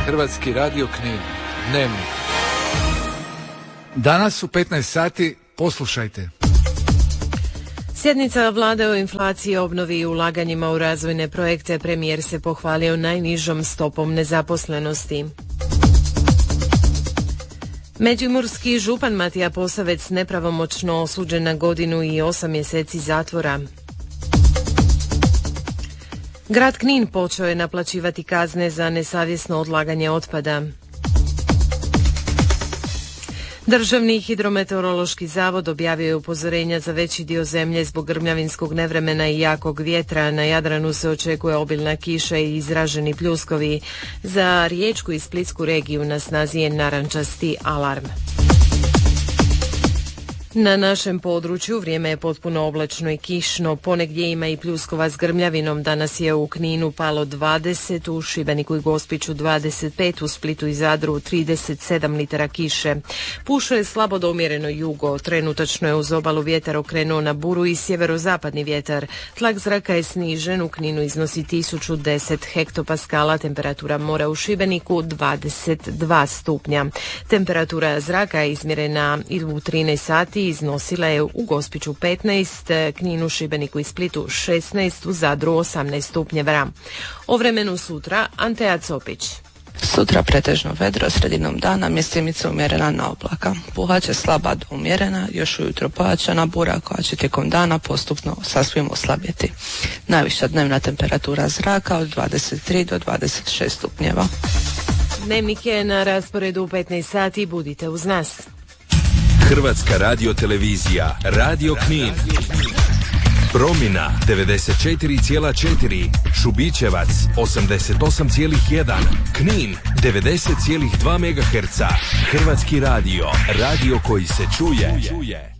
Hrvatski radio Knin. Dnevnik. Danas u 15 sati poslušajte. Sjednica vlade o inflaciji, obnovi i ulaganjima u razvojne projekte. Premijer se pohvalio najnižom stopom nezaposlenosti. Međimurski župan Matija Posavec nepravomoćno osuđen na 1 godinu i 8 mjeseci zatvora. Grad Knin počeo je naplaćivati kazne za nesavjesno odlaganje otpada. Državni hidrometeorološki zavod objavio je upozorenja za veći dio zemlje zbog grmljavinskog nevremena i jakog vjetra. Na Jadranu se očekuje obilna kiša i izraženi pljuskovi. Za Riječku i Splitsku regiju na snazi je narančasti alarm. Na našem području vrijeme je potpuno oblačno i kišno, ponegdje ima i pljuskova s grmljavinom. Danas je u Kninu palo 20, u Šibeniku i Gospiću 25, u Splitu i Zadru 37 litara kiše. Pušo je slabo do umjereno jugo, trenutačno je uz obalu vjetar okrenuo na buru i sjeverozapadni vjetar. Tlak zraka je snižen, u Kninu iznosi 1010 hektopaskala, temperatura mora u Šibeniku 22 stupnja. Temperatura zraka je izmjerena u 13 sati, iznosila je u Gospiću 15, Kninu, Šibeniku i Splitu 16, u Zadru 18 stupnjeva. O vremenu sutra, Antea Copić. Sutra pretežno vedro, sredinom dana mjestimica umjerena na oblaka. Puhaće slaba do umjerena, još ujutro pojačana bura koja će tijekom dana postupno sasvim oslabjeti. Najviša dnevna temperatura zraka od 23 do 26 stupnjeva. Dnevnik je na rasporedu u 15 sati, budite uz nas. Hrvatska radiotelevizija, Radio Knin. Promina 94,4, Šubićevac 88,1, Knin 90,2 MHz. Hrvatski radio, radio koji se čuje.